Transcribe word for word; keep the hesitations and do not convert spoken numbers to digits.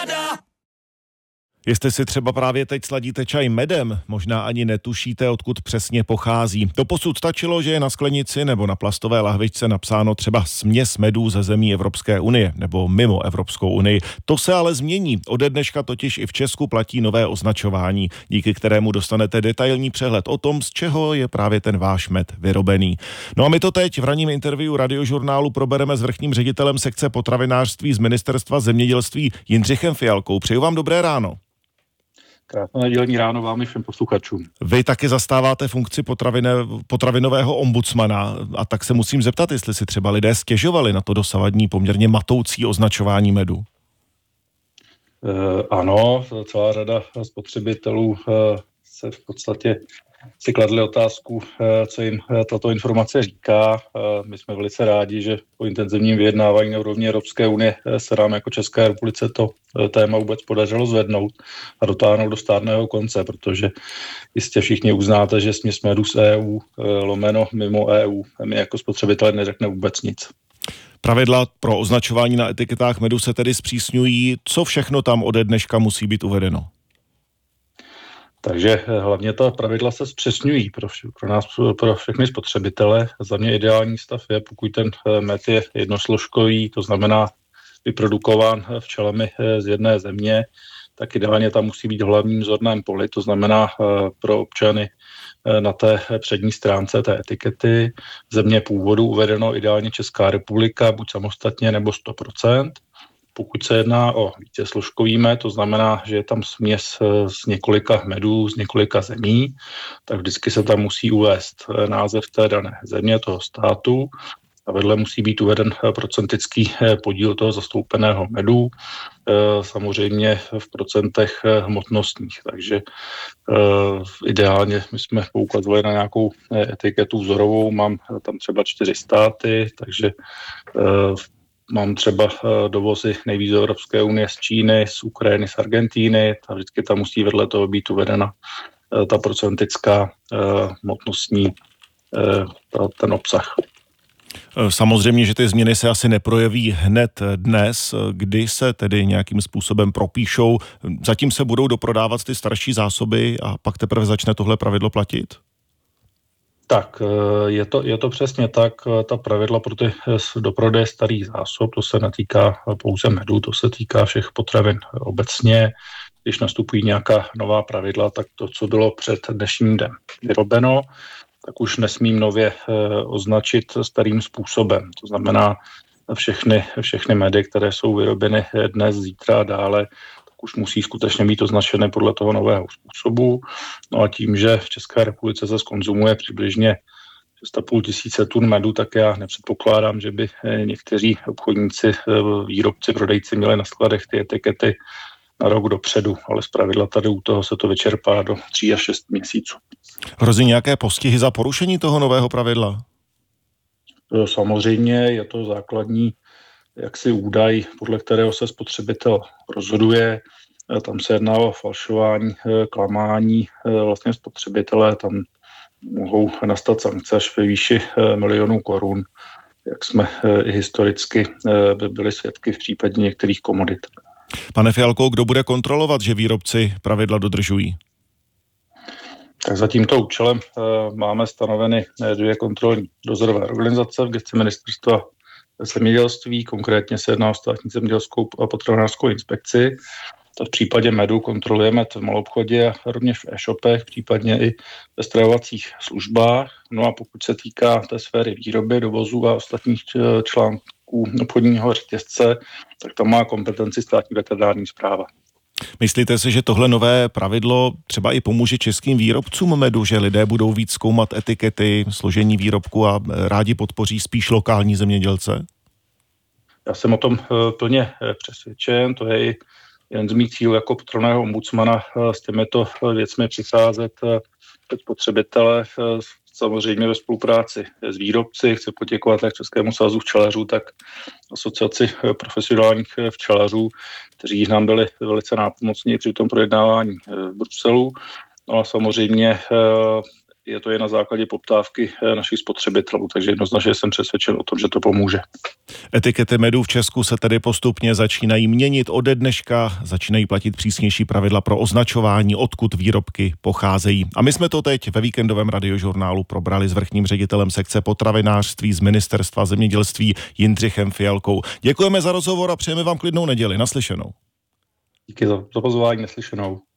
Jestli si třeba právě teď sladíte čaj medem, možná ani netušíte, odkud přesně pochází. Doposud stačilo, že je na sklenici nebo na plastové lahvičce napsáno třeba směs medů ze zemí Evropské unie nebo mimo Evropskou unii. To se ale změní. Ode dneška totiž i v Česku platí nové označování, díky kterému dostanete detailní přehled o tom, z čeho je právě ten váš med vyrobený. No a my to teď v ranním interview Radiožurnálu probereme s vrchním ředitelem sekce potravinářství z Ministerstva zemědělství Jindřichem Fialkou. Přeju vám dobré ráno. Krásné nedělní ráno vám i všem posluchačům. Vy taky zastáváte funkci potravine, potravinového ombudsmana a tak se musím zeptat, jestli si třeba lidé stěžovali na to dosavadní poměrně matoucí označování medu. E, ano, celá řada spotřebitelů e, se v podstatě si kladli otázku, co jim tato informace říká. My jsme velice rádi, že po intenzivním vyjednávání na úrovni Evropské unie se nám jako České republice to téma vůbec podařilo zvednout a dotáhnout do stárného konce, protože jistě všichni uznáte, že směs medu z E U lomeno mimo E U mi jako spotřebitelé neřekne vůbec nic. Pravidla pro označování na etiketách medu se tedy zpřísňují. Co všechno tam ode dneška musí být uvedeno? Takže hlavně ta pravidla se zpřesňují pro, vš- pro nás, pro všechny spotřebitele. Za mě ideální stav je, pokud ten med je jednosložkový, to znamená vyprodukován včelami z jedné země, tak ideálně tam musí být v hlavním zorném poli, to znamená pro občany na té přední stránce té etikety země původu uvedeno ideálně Česká republika, buď samostatně nebo sto procent. Pokud se jedná o vícesložkový med, to znamená, že je tam směs z několika medů, z několika zemí, tak vždycky se tam musí uvést název té dané země, toho státu, a vedle musí být uveden procentický podíl toho zastoupeného medu, samozřejmě v procentech hmotnostních. Takže ideálně my jsme poukazovali na nějakou etiketu vzorovou, mám tam třeba čtyři státy, takže mám třeba dovozy nejvíc do Evropské unie z Číny, z Ukrajiny, z Argentíny, a vždycky tam musí vedle toho být uvedena ta procentická hmotnostní ten obsah. Samozřejmě, že ty změny se asi neprojeví hned dnes, kdy se tedy nějakým způsobem propíšou. Zatím se budou doprodávat ty starší zásoby a pak teprve začne tohle pravidlo platit? Tak, je to, je to přesně tak. Ta pravidla pro ty doprodeje starých zásob, to se netýká pouze medu, to se týká všech potravin obecně. Když nastupují nějaká nová pravidla, tak to, co bylo před dnešním dnem vyrobeno, tak už nesmím nově označit starým způsobem. To znamená, všechny, všechny medy, které jsou vyrobeny dnes, zítra a dále, už musí skutečně být označené podle toho nového způsobu. No a tím, že v České republice se skonzumuje přibližně šest a půl tisíce tun medu, tak já nepředpokládám, že by někteří obchodníci, výrobci, prodejci měli na skladech ty etikety na rok dopředu, ale zpravidla tady u toho se to vyčerpá do tří až šest měsíců. Hrozí nějaké postihy za porušení toho nového pravidla? Samozřejmě je to základní jaksi údaj, podle kterého se spotřebitel rozhoduje. Tam se jedná o falšování, klamání vlastně spotřebitele, tam mohou nastat sankce až ve výši milionů korun, jak jsme i historicky byli svědky v případě některých komodit. Pane Fialko, kdo bude kontrolovat, že výrobci pravidla dodržují? Tak za tímto účelem máme stanoveny dvě kontrolní dozorové organizace v gesci ministerstva zemědělství, konkrétně se jedná o státní zemědělskou a potravinářskou inspekci. To v případě medu kontrolujeme v maloobchodě a rovněž v e-shopech, případně i ve stravovacích službách. No a pokud se týká té sféry výroby, dovozu a ostatních článků obchodního řetězce, tak tam má kompetenci státní veterinární správa. Myslíte si, že tohle nové pravidlo třeba i pomůže českým výrobcům medu, že lidé budou víc zkoumat etikety, složení výrobku a rádi podpoří spíš lokální zemědělce? Já jsem o tom plně přesvědčen, to je i jeden z mých cílů jako potravinového ombudsmana s těmito věcmi přicházet před spotřebitele, samozřejmě ve spolupráci s výrobci. Chci poděkovat jak Českému svazu včelařů, tak asociaci profesionálních včelařů, kteří nám byli velice nápomocní při tom projednávání v Bruselu. No a samozřejmě je to je na základě poptávky našich spotřebitelů, takže jednoznačně jsem přesvědčen o tom, že to pomůže. Etikety medu v Česku se tedy postupně začínají měnit. Ode dneška začínají platit přísnější pravidla pro označování, odkud výrobky pocházejí. A my jsme to teď ve víkendovém radiožurnálu probrali s vrchním ředitelem sekce potravinářství z Ministerstva zemědělství Jindřichem Fialkou. Děkujeme za rozhovor a přejeme vám klidnou neděli. Naslyšenou. Díky za, za pozvání, naslyšenou.